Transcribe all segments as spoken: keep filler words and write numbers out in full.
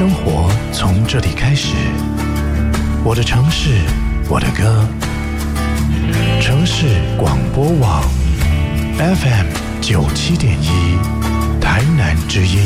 生活从这里开始，我的城市，我的歌。城市广播网 F M 九七点一，台南之音。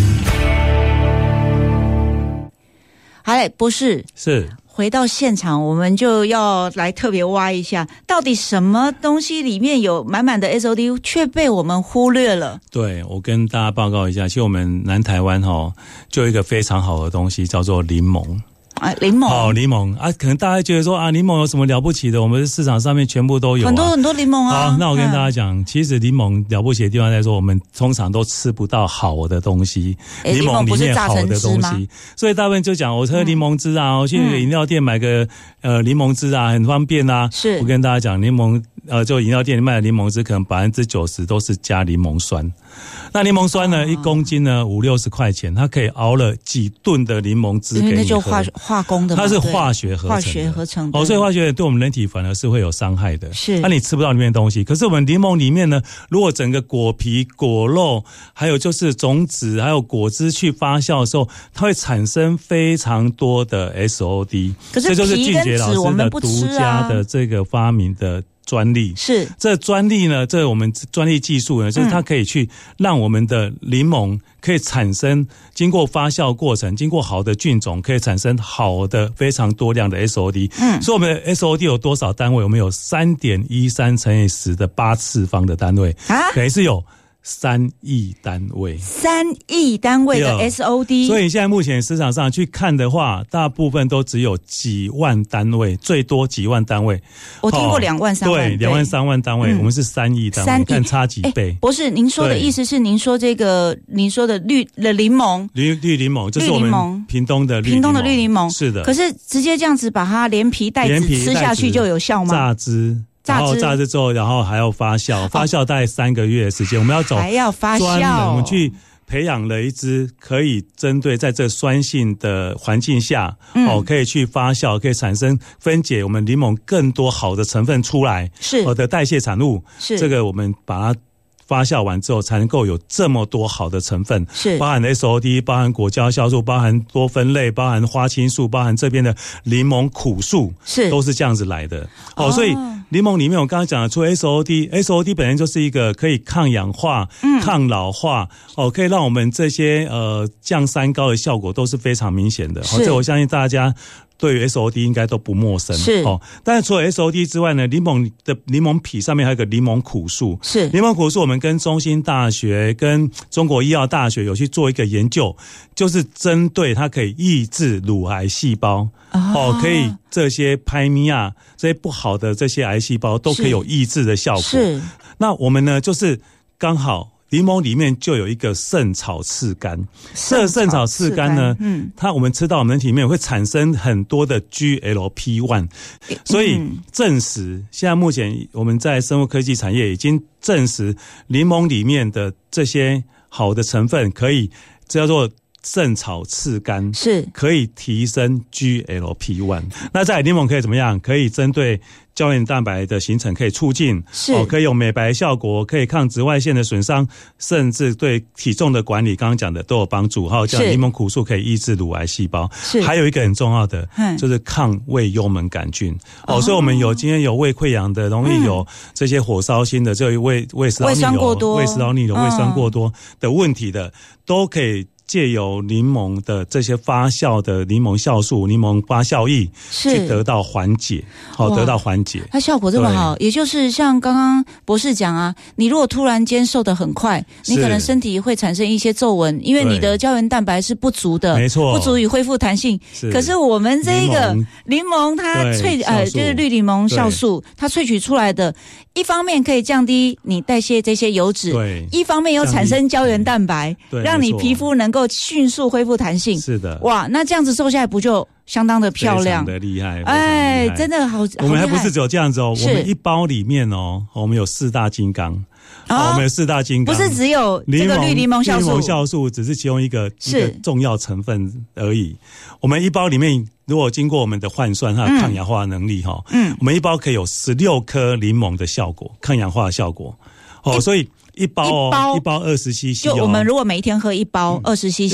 好嘞，博士是。 回到现场，我们就要来特别挖一下，到底什么东西里面有满满的 S O D 却被我们忽略了？ 对，我跟大家报告一下，其实我们南台湾齁就有一个非常好的东西叫做柠檬。 啊，柠檬哦，柠檬啊，可能大家觉得说啊，柠檬有什么了不起的？我们市场上面全部都有、啊， 很多很多柠檬啊。 好，那我跟大家讲，嗯、其实柠檬了不起的地方在说，我们通常都吃不到好的东西，欸、柠檬里面好的东西，所以大部分就讲我喝柠檬汁啊，嗯、我去饮料店买个呃柠檬汁啊，很方便啊。是，我跟大家讲，柠檬呃，就饮料店里卖的柠檬汁，可能百分之九十都是加柠檬酸。那柠檬酸呢，哦、一公斤呢五六十块钱，它可以熬了几吨的柠檬汁给你喝。 那就化化工的嘛， 它是化学合成的，化学合成的。 哦，所以化学对我们人体反而是会有伤害的。 是， 那、啊、你吃不到里面的东西。可是我们柠檬里面呢，如果整个果皮、果肉，还有就是种子，还有果汁去发酵的时候，它会产生非常多的 S O D。 可是这就是俊杰老师的独家的这个发明的专利。 是， 这专利呢，这我们专利技术呢，就是它可以去让我们的柠檬可以产生经过发酵过程，经过好的菌种，可以产生好的非常多量的 S O D。嗯，所以我们的 S O D 有多少单位？我们有 三点一三 乘以十的八次方的单位，啊，等于是有三亿单位， 三亿单位的 S O D， 所以现在目前市场上去看的话，大部分都只有几万单位，最多几万单位。 我听过两万、三万， 对，两万、三万单位，嗯、我们是三亿单位，三亿，看差几倍。 博士，您说的意思是，您说这个，您说的绿的柠檬， 绿绿柠檬，就是我们屏东的绿屏东的绿柠檬， 是的。 可是直接这样子把它连皮带籽吃下去就有效吗？ 榨汁。然后榨汁之后，然后还要发酵，发酵大概三个月的时间。我们要走还要发酵， 我们去培养了一支可以针对在这酸性的环境下，嗯、哦，可以去发酵，可以产生分解我们柠檬更多好的成分出来， 是我的代谢产物。是这个我们把它发酵完之后，才能够有这么多好的成分，是包含 S O D， 包含果胶酵素，包含多酚类，包含花青素，包含这边的柠檬苦素，是都是这样子来的。哦，哦所以柠檬里面我刚刚讲的，除了 S O D，S O D 本身就是一个可以抗氧化、嗯、抗老化，哦，可以让我们这些呃降三高的效果都是非常明显的。哦，这我相信大家对于 S O D 应该都不陌生，是哦。但是除了 S O D 之外呢，柠檬的柠檬皮上面还有个柠檬苦素，是柠檬苦素。我们跟中兴大学、跟中国医药大学有去做一个研究，就是针对它可以抑制乳癌细胞，哦，哦可以这些拍米亚这些不好的这些癌细胞都可以有抑制的效果。是，那我们呢，就是刚好。柠檬里面就有一个圣草刺苷，这圣草刺苷呢，嗯，它我们吃到我们人体里面会产生很多的 G L P 一， 所以证实现在目前我们在生物科技产业已经证实，柠檬里面的这些好的成分可以叫做圣草刺苷，是可以提升 G L P 一。那在柠檬可以怎么样？可以针对胶原蛋白的形成可以促进，是哦，可以有美白效果，可以抗紫外线的损伤，甚至对体重的管理，刚刚讲的都有帮助。还有像柠檬苦素可以抑制乳癌细胞，是还有一个很重要的，就是抗胃幽门杆菌。哦，所以我们有今天有胃溃疡的，容易有这些火烧心的，就胃胃食道逆流、胃食道逆流、胃酸过多的问题的，都可以借由柠檬的这些发酵的柠檬酵素、柠檬发酵液去得到缓解，好、哦、得到缓解。 它效果这么好，也就是像刚刚博士讲啊，你如果突然间瘦得很快，你可能身体会产生一些皱纹，因为你的胶原蛋白是不足的，没错，不足以恢复弹性。可是我们这个柠檬它萃呃就是绿柠檬酵素，它萃取出来的，一方面可以降低你代谢这些油脂，对，一方面又产生胶原蛋白，让你皮肤能够迅速恢复弹性。是的，哇，那这样子瘦下来不就相当的漂亮， 非常的厉害， 哎，真的好。 我们还不是只有这样子哦，我们一包里面哦，我们有四大金刚。哦，我们有四大金刚， 不是只有这个绿柠檬酵素， 绿柠檬酵素只是其中一个一个重要成分而已。我们一包里面，如果经过我们的换算，它的抗氧化能力哈，嗯，我们一包可以有十六颗柠檬的效果，抗氧化的效果。哦，所以一包哦，一包二十 C C， 就我们如果每一天喝一包二十 C C。